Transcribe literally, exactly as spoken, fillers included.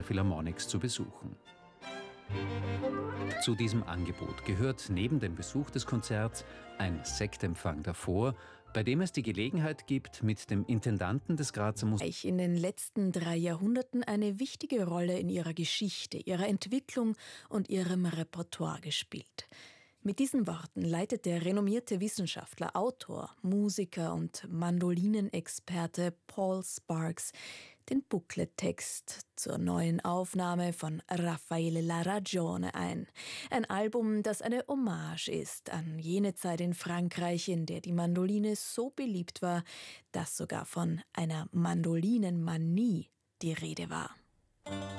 Philharmonics zu besuchen. Zu diesem Angebot gehört neben dem Besuch des Konzerts ein Sektempfang davor, bei dem es die Gelegenheit gibt, mit dem Intendanten des Grazer Museums in den letzten drei Jahrhunderten eine wichtige Rolle in ihrer Geschichte, ihrer Entwicklung und ihrem Repertoire gespielt. Mit diesen Worten leitet der renommierte Wissenschaftler, Autor, Musiker und Mandolinenexperte Paul Sparks den Booklet-Text zur neuen Aufnahme von Raffaele La Ragione ein. Ein Album, das eine Hommage ist an jene Zeit in Frankreich, in der die Mandoline so beliebt war, dass sogar von einer Mandolinenmanie die Rede war.